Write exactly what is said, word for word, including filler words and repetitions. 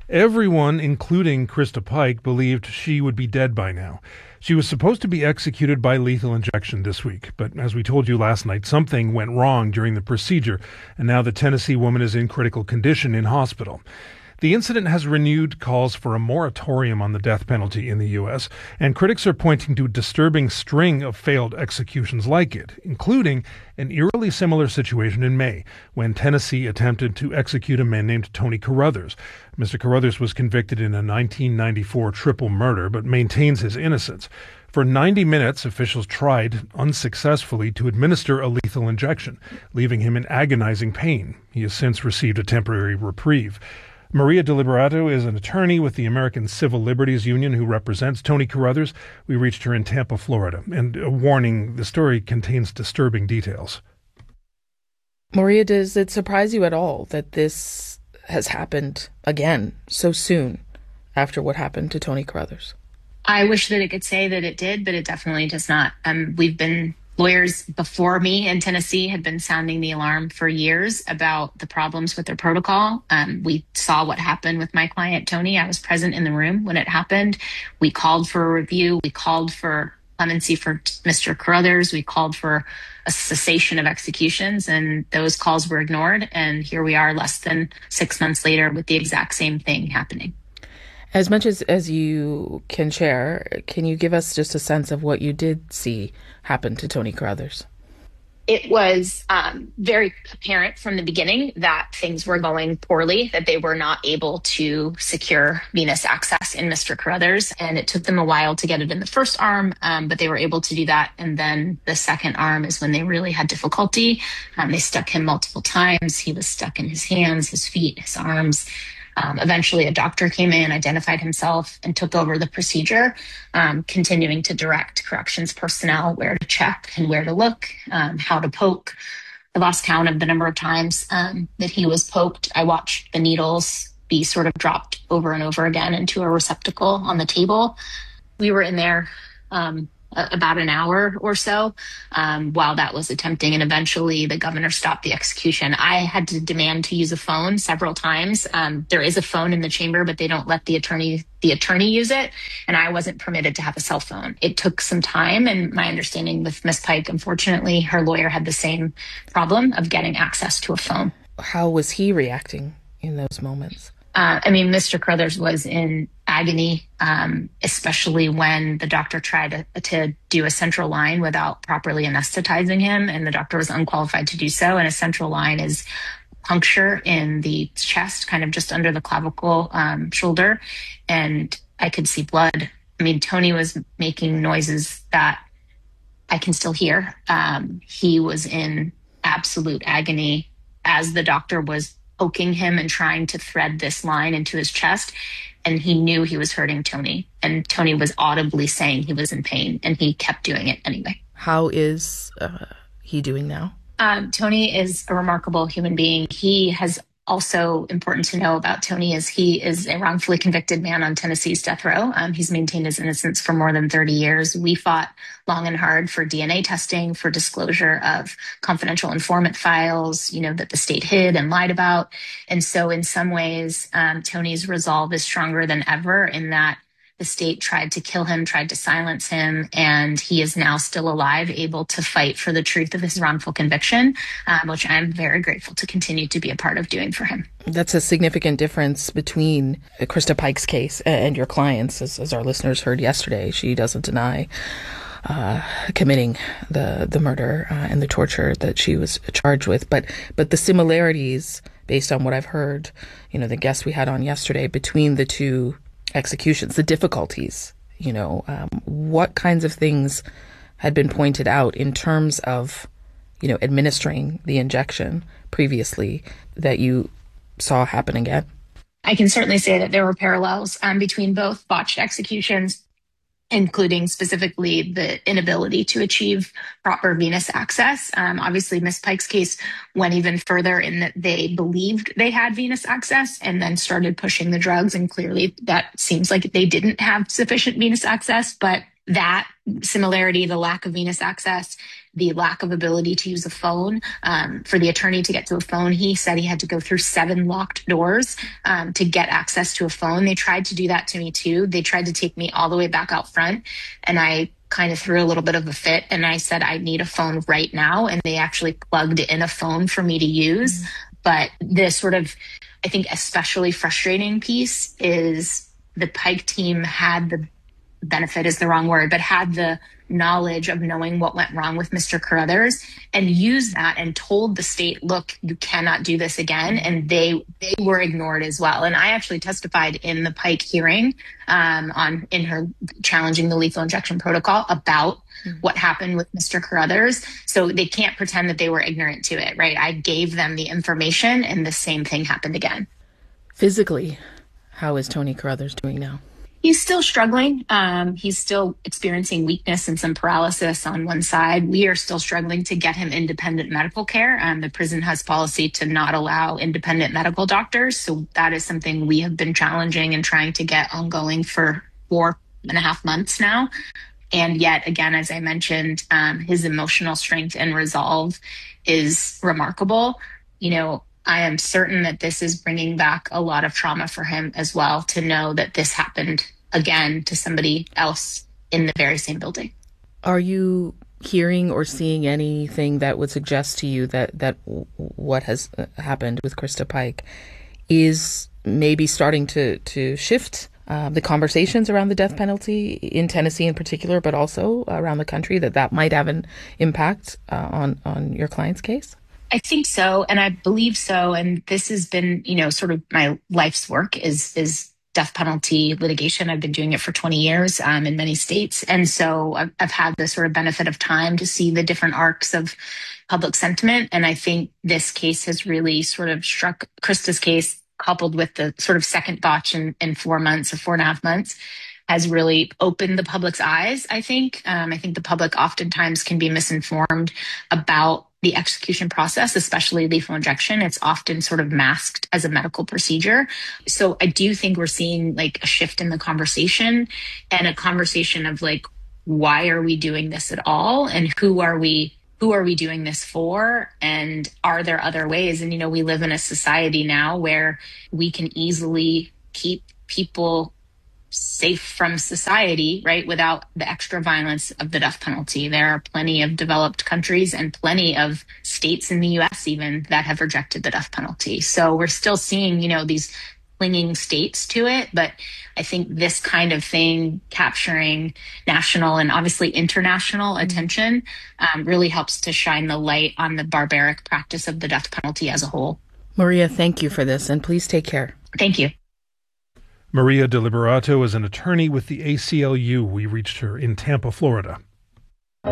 Everyone, including Krista Pike, believed she would be dead by now. She was supposed to be executed by lethal injection this week, but as we told you last night, something went wrong during the procedure, and now the Tennessee woman is in critical condition in hospital. The incident has renewed calls for a moratorium on the death penalty in the U S, and critics are pointing to a disturbing string of failed executions like it, including an eerily similar situation in May, when Tennessee attempted to execute a man named Tony Carruthers. Mister Carruthers was convicted in a nineteen ninety-four triple murder, but maintains his innocence. For ninety minutes, officials tried unsuccessfully to administer a lethal injection, leaving him in agonizing pain. He has since received a temporary reprieve. Maria Deliberato is an attorney with the American Civil Liberties Union who represents Tony Carruthers. We reached her in Tampa, Florida. And a warning, the story contains disturbing details. Maria, does it surprise you at all that this has happened again so soon after what happened to Tony Carruthers? I wish that it could say that it did, but it definitely does not. Um, we've been Lawyers before me in Tennessee had been sounding the alarm for years about the problems with their protocol. Um, we saw what happened with my client, Tony. I was present in the room when it happened. We called for a review. We called for clemency for Mister Carruthers. We called for a cessation of executions, and those calls were ignored. And here we are less than six months later with the exact same thing happening. As much as, as you can share, can you give us just a sense of what you did see happen to Tony Carruthers? It was um, very apparent from the beginning that things were going poorly, that they were not able to secure venous access in Mister Carruthers. And it took them a while to get it in the first arm, um, but they were able to do that. And then the second arm is when they really had difficulty. Um, they stuck him multiple times. He was stuck in his hands, his feet, his arms. Um, eventually, a doctor came in, identified himself, and took over the procedure, um, continuing to direct corrections personnel where to check and where to look, um, how to poke. I lost count of the number of times um, that he was poked. I watched the needles be sort of dropped over and over again into a receptacle on the table. We were in there um, about an hour or so um, while that was attempting, and eventually the governor stopped the execution. I had to demand to use a phone several times. Um, there is a phone in the chamber, but they don't let the attorney the attorney use it, and I wasn't permitted to have a cell phone. It took some time, and my understanding with Miz Pike, unfortunately, her lawyer had the same problem of getting access to a phone. How was he reacting in those moments? Uh, I mean, Mister Carruthers was in agony, um, especially when the doctor tried to, to do a central line without properly anesthetizing him, and the doctor was unqualified to do so. And a central line is puncture in the chest, kind of just under the clavicle um, shoulder, and I could see blood. I mean, Tony was making noises that I can still hear. Um, he was in absolute agony as the doctor was poking him and trying to thread this line into his chest. And he knew he was hurting Tony. And Tony was audibly saying he was in pain, and he kept doing it anyway. How is uh, he doing now? Um, Tony is a remarkable human being. He has also important to know about Tony is he is a wrongfully convicted man on Tennessee's death row. Um, he's maintained his innocence for more than thirty years. We fought long and hard for D N A testing, for disclosure of confidential informant files, you know, that the state hid and lied about. And so in some ways, um, Tony's resolve is stronger than ever in that the state tried to kill him, tried to silence him, and he is now still alive, able to fight for the truth of his wrongful conviction, um, which I'm very grateful to continue to be a part of doing for him. That's a significant difference between Krista Pike's case and your client's. As, as our listeners heard yesterday, she doesn't deny uh, committing the the murder uh, and the torture that she was charged with. But but the similarities, based on what I've heard, you know, the guests we had on yesterday, between the two executions, the difficulties, you know, um, what kinds of things had been pointed out in terms of, you know, administering the injection previously that you saw happen again? I can certainly say that there were parallels um, between both botched executions, including specifically the inability to achieve proper venous access. Um, obviously, Miz Pike's case went even further in that they believed they had venous access and then started pushing the drugs. And clearly that seems like they didn't have sufficient venous access. But that similarity, the lack of venous access, the lack of ability to use a phone. Um, for the attorney to get to a phone, he said he had to go through seven locked doors um, to get access to a phone. They tried to do that to me too. They tried to take me all the way back out front, and I kind of threw a little bit of a fit, and I said, I need a phone right now. And they actually plugged in a phone for me to use. Mm-hmm. But the sort of, I think, especially frustrating piece is the Pike team had the benefit is the wrong word, but had the knowledge of knowing what went wrong with Mister Carruthers and used that and told the state, look, you cannot do this again. And they they were ignored as well. And I actually testified in the Pike hearing um, on in her challenging the lethal injection protocol about mm-hmm. what happened with Mister Carruthers. So they can't pretend that they were ignorant to it, right? I gave them the information and the same thing happened again. Physically, how is Tony Carruthers doing now? He's still struggling. Um, he's still experiencing weakness and some paralysis on one side. We are still struggling to get him independent medical care. Um, the prison has policy to not allow independent medical doctors. So that is something we have been challenging and trying to get ongoing for four and a half months now. And yet, again, as I mentioned, um, his emotional strength and resolve is remarkable. You know, I am certain that this is bringing back a lot of trauma for him as well, to know that this happened again to somebody else in the very same building. Are you hearing or seeing anything that would suggest to you that, that what has happened with Krista Pike is maybe starting to, to shift uh, the conversations around the death penalty in Tennessee in particular, but also around the country, that that might have an impact uh, on, on your client's case? I think so, and I believe so. And this has been, you know, sort of my life's work is is death penalty litigation. I've been doing it for twenty years um, in many states. And so I've, I've had the sort of benefit of time to see the different arcs of public sentiment. And I think this case has really sort of struck, Krista's case, coupled with the sort of second botch in, in four months or four and a half months, has really opened the public's eyes, I think. Um, I think the public oftentimes can be misinformed about the execution process, especially lethal injection. It's often sort of masked as a medical procedure. So I do think we're seeing like a shift in the conversation, and a conversation of like, why are we doing this at all? And who are we, who are we doing this for? And are there other ways? And, you know, we live in a society now where we can easily keep people safe from society, right, without the extra violence of the death penalty. There are plenty of developed countries and plenty of states in the U S even that have rejected the death penalty. So we're still seeing, you know, these clinging states to it. But I think this kind of thing capturing national and obviously international attention um, really helps to shine the light on the barbaric practice of the death penalty as a whole. Maria, thank you for this, and please take care. Thank you. Maria De Liberato is an attorney with the A C L U. We reached her in Tampa, Florida.